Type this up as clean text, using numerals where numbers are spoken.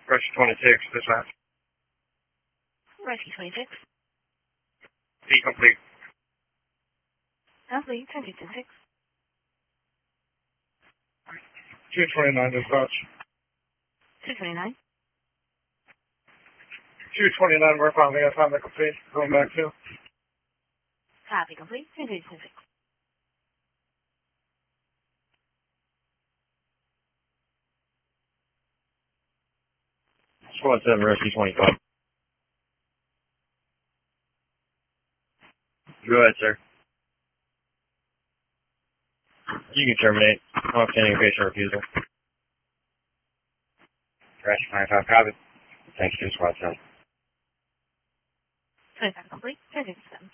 Rescue 26, dispatch. Rescue 26. P complete. Complete, 1026. 229, dispatch. 229. 229, we're finally got time to complete. Going back to. Copy complete, 1026. Squad 7, Rescue 25. Go ahead, sir. You can terminate. Outstanding patient refusal. Rescue 25, copy. Thanks to Squad 7. 25 complete, 1027.